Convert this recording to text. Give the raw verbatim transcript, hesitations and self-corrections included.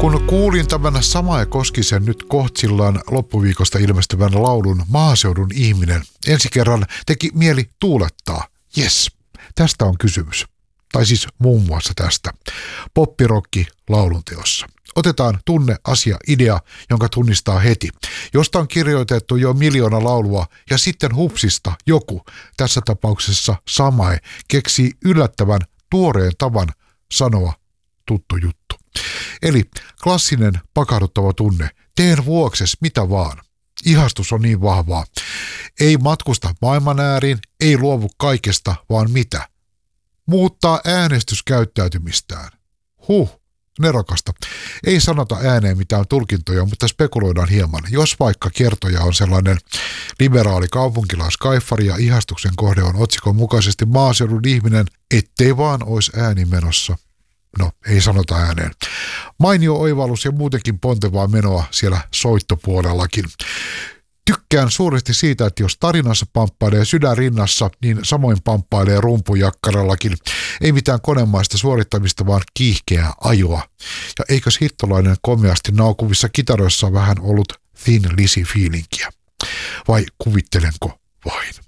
Kun kuulin tämän Samae Koskisen nyt kohtsillaan loppuviikosta ilmestyvän laulun Maaseudun ihminen, ensi kerran teki mieli tuulettaa. Jes, tästä on kysymys. Tai siis muun muassa tästä. Poppirokki laulunteossa. Otetaan tunne, asia, idea, jonka tunnistaa heti. Josta on kirjoitettu jo miljoona laulua ja sitten hupsista joku, tässä tapauksessa Samae, keksii yllättävän tuoreen tavan sanoa tuttu juttu. Eli klassinen pakahduttava tunne, teen vuokses mitä vaan. Ihastus on niin vahvaa. Ei matkusta maailman ääriin, ei luovu kaikesta, vaan mitä? Muuttaa äänestyskäyttäytymistään. Huh, nerokasta. Ei sanota ääneen mitään tulkintoja, mutta spekuloidaan hieman. Jos vaikka kertoja on sellainen liberaali kaupunkilaiskaifari ja ihastuksen kohde on otsikon mukaisesti maaseudun ihminen, ettei vaan olisi ääni menossa. No, ei sanota ääneen. Mainio oivallus ja muutenkin pontevaa menoa siellä soittopuolellakin. Tykkään suuresti siitä, että jos tarinassa pamppailee sydän rinnassa, niin samoin pamppailee rumpujakkarallakin. Ei mitään konemaista suorittamista, vaan kiihkeää ajoa. Ja eikös hittolainen komeasti naukuvissa kitaroissa vähän ollut Thin Lizzy fiilinkiä? Vai kuvittelenko vain?